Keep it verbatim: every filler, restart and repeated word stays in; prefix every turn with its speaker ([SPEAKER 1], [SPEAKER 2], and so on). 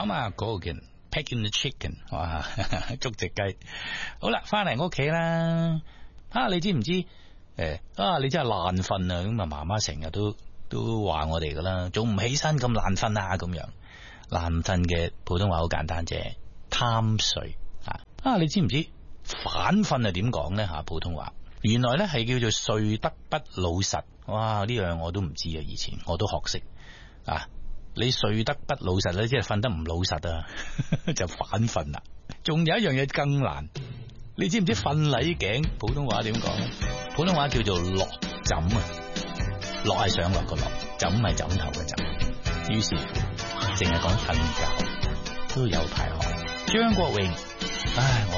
[SPEAKER 1] come on Gogan pecking the chicken， 哇，捉隻雞。好啦，翻嚟屋企啦。啊，你知唔知？誒，啊，你真係爛瞓啊！咁啊，媽媽成日都都話我哋噶啦，仲唔起身咁爛瞓啊？咁樣爛瞓嘅普通話好簡單啫，貪睡啊！啊，你知唔知反瞓係點講咧？吓，普通話原來咧係叫做睡得不老實。哇，呢樣我都唔知啊，以前我都學識啊。你睡得不老實咧，即係瞓得唔老實啊，就反瞓啦。仲有一樣嘢更難，你知唔知瞓捩頸普通話點講咧？普通話叫做落枕啊，落係上落個落，枕係枕頭嘅枕。於是乎，淨係講瞓覺都有排學。張國榮，唉。